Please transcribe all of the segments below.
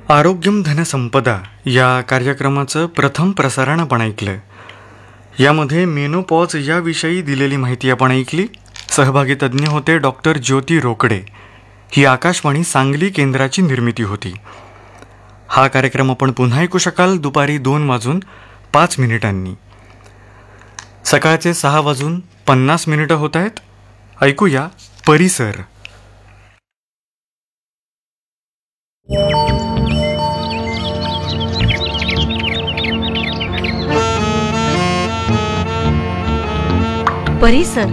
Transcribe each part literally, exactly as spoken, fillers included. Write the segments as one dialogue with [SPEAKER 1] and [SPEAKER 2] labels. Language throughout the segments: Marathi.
[SPEAKER 1] आरोग्यम धनसंपदा या कार्यक्रमाचं प्रथम प्रसारण आपण ऐकलं. यामध्ये मेनोपॉज याविषयी दिलेली माहिती आपण ऐकली. सहभागी तज्ज्ञ होते डॉक्टर ज्योती रोकडे. ही आकाशवाणी सांगली केंद्राची निर्मिती होती. हा कार्यक्रम आपण पुन्हा ऐकू शकाल दुपारी दोन वाजून पाच मिनिटांनी. सकाळचे सहा वाजून पन्नास मिनिटं होत आहेत. ऐकूया परिसर.
[SPEAKER 2] परिसर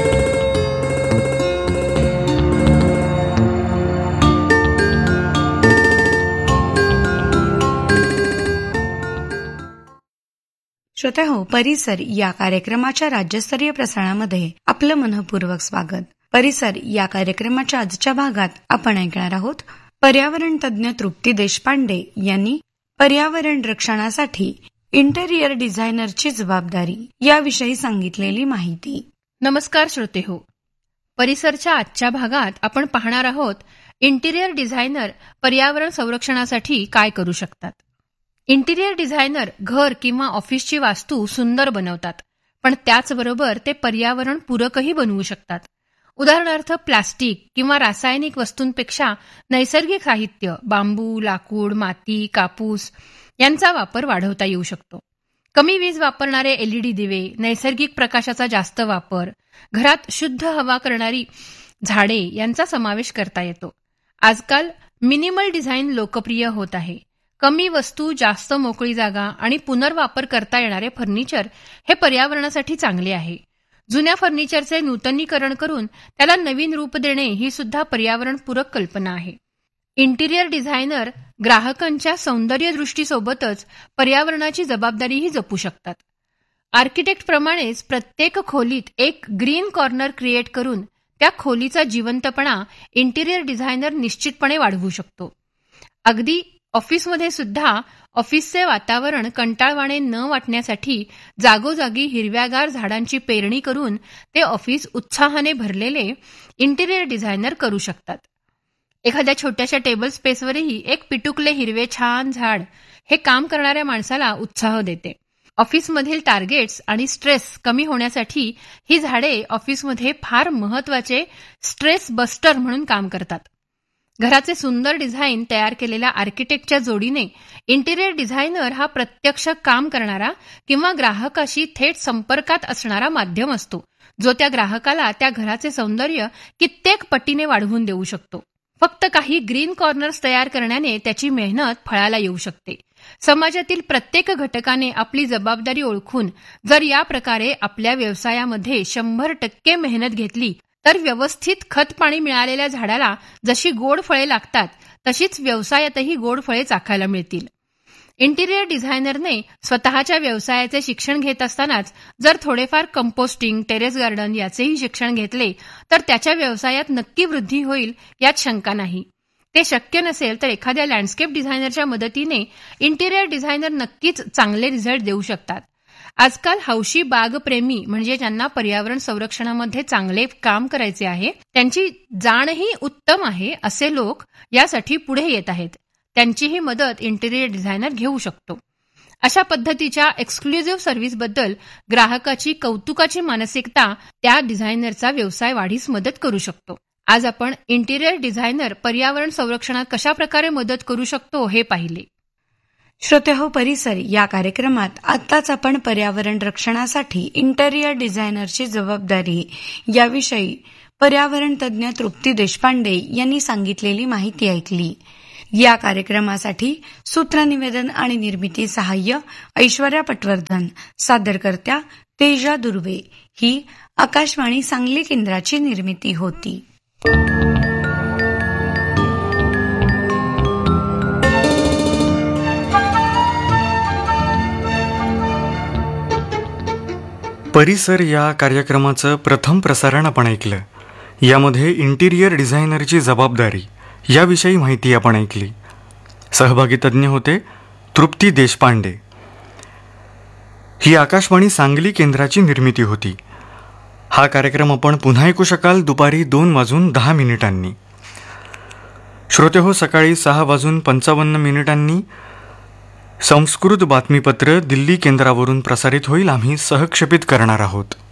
[SPEAKER 2] श्रोत्याहो, परिसर या कार्यक्रमाच्या राज्यस्तरीय प्रसारणामध्ये आपलं मनःपूर्वक स्वागत. परिसर या कार्यक्रमाच्या आजच्या भागात आपण ऐकणार आहोत पर्यावरण तज्ज्ञ तृप्ती देशपांडे यांनी पर्यावरण रक्षणासाठी इंटेरियर डिझायनरची जबाबदारी याविषयी सांगितलेली माहिती.
[SPEAKER 3] नमस्कार श्रोतेहो, परिसरच्या आजच्या भागात आपण पाहणार आहोत इंटिरियर डिझायनर पर्यावरण संरक्षणासाठी काय करू शकतात. इंटिरियर डिझायनर घर किंवा ऑफिसची वास्तू सुंदर बनवतात, पण त्याचबरोबर ते पर्यावरण पूरकही बनवू शकतात. उदाहरणार्थ प्लास्टिक किंवा रासायनिक वस्तूंपेक्षा नैसर्गिक साहित्य, बांबू, लाकूड, माती, कापूस यांचा वापर वाढवता येऊ शकतो. कमी वीज वापरणारे एलईडी दिवे, नैसर्गिक प्रकाशाचा जास्त वापर, घरात शुद्ध हवा करणारी झाडे यांचा समावेश करता येतो. आजकाल मिनिमल डिझाईन लोकप्रिय होत आहे. कमी वस्तू, जास्त मोकळी जागा आणि पुनर्वापर करता येणारे फर्निचर हे पर्यावरणासाठी चांगले आहे. जुन्या फर्निचरचे नूतनीकरण करून त्याला नवीन रूप देणे ही सुद्धा पर्यावरणपूरक कल्पना आहे. इंटिरियर डिझायनर ग्राहकांच्या सौंदर्य दृष्टीसोबतच पर्यावरणाची जबाबदारीही जपू शकतात. आर्किटेक्टप्रमाणेच प्रत्येक खोलीत एक ग्रीन कॉर्नर क्रिएट करून त्या खोलीचा जिवंतपणा इंटिरियर डिझायनर निश्चितपणे वाढवू शकतो. अगदी ऑफिसमध्ये सुद्धा ऑफिसचे वातावरण कंटाळवाणे न वाटण्यासाठी जागोजागी हिरव्यागार झाडांची पेरणी करून ते ऑफिस उत्साहाने भरलेले इंटिरियर डिझायनर करू शकतात. एखाद्या छोट्याशा टेबल स्पेसवरही एक पिटुकले हिरवे छान झाड हे काम करणाऱ्या माणसाला उत्साह देते. ऑफिसमधील टार्गेट्स आणि स्ट्रेस कमी होण्यासाठी ही झाडे ऑफिसमध्ये फार महत्वाचे स्ट्रेस बस्टर म्हणून काम करतात. घराचे सुंदर डिझाईन तयार केलेल्या आर्किटेक्टच्या जोडीने इंटिरियर डिझायनर हा प्रत्यक्ष काम करणारा किंवा ग्राहकाशी थेट संपर्कात असणारा माध्यम असतो, जो त्या ग्राहकाला त्या घराचे सौंदर्य कित्येक पटीने वाढवून देऊ शकतो. फक्त काही ग्रीन कॉर्नर्स तयार करण्याने त्याची मेहनत फळाला येऊ शकते. समाजातील प्रत्येक घटकाने आपली जबाबदारी ओळखून जर या प्रकारे आपल्या व्यवसायामध्ये शंभर टक्के मेहनत घेतली तर व्यवस्थित खत पाणी मिळालेल्या झाडाला जशी गोड फळे लागतात तशीच व्यवसायातही गोड फळे चाखायला मिळतील. इंटिरियर डिझायनरने स्वतःच्या व्यवसायाचे शिक्षण घेत असतानाच जर थोडेफार कंपोस्टिंग, टेरेस गार्डन याचेही शिक्षण घेतले तर त्याच्या व्यवसायात नक्की वृद्धी होईल यात शंका नाही. ते शक्य नसेल तर एखाद्या लँडस्केप डिझायनरच्या मदतीने इंटिरियर डिझायनर नक्कीच चांगले रिझल्ट देऊ शकतात. आजकाल हौशी बागप्रेमी म्हणजे ज्यांना पर्यावरण संरक्षणामध्ये चांगले काम करायचे आहे, त्यांची जाणही उत्तम आहे असे लोक यासाठी पुढे येत आहेत. त्यांचीही मदत इंटिरियर डिझायनर घेऊ शकतो. अशा पद्धतीच्या एक्सक्लुझिव्ह सर्व्हिसबद्दल ग्राहकाची कौतुकाची मानसिकता त्या डिझायनरचा व्यवसाय वाढीस मदत करू शकतो. आज आपण इंटिरियर डिझायनर पर्यावरण संरक्षणात कशा प्रकारे मदत करू शकतो हे पाहिले.
[SPEAKER 2] श्रोतेहो, परिसर या कार्यक्रमात आत्ताच आपण पर्यावरण रक्षणासाठी इंटेरियर डिझायनरची जबाबदारी याविषयी पर्यावरण तज्ज्ञ तृप्ती देशपांडे यांनी सांगितलेली माहिती ऐकली. या कार्यक्रमासाठी सूत्रनिवेदन आणि निर्मिती सहाय्य ऐश्वर्या पटवर्धन, सादरकर्त्या तेजा दुर्वे. ही आकाशवाणी सांगली केंद्राची निर्मिती होती.
[SPEAKER 1] परिसर या कार्यक्रमाचं प्रथम प्रसारण आपण ऐकलं. यामध्ये इंटिरियर डिझायनरची जबाबदारी याविषयी माहिती आपण ऐकली. सहभागी तज्ज्ञ होते तृप्ती देशपांडे. ही आकाशवाणी सांगली केंद्राची निर्मिती होती. हा कार्यक्रम आपण पुन्हा ऐकू शकाल दुपारी दोन वाजून दहा मिनिटांनी. श्रोते हो, सकाळी सहा वाजून पंचावन्न मिनिटांनी संस्कृत बातमीपत्र दिल्ली केंद्रावरून प्रसारित होईल. आम्ही सहक्षेपित करणार आहोत.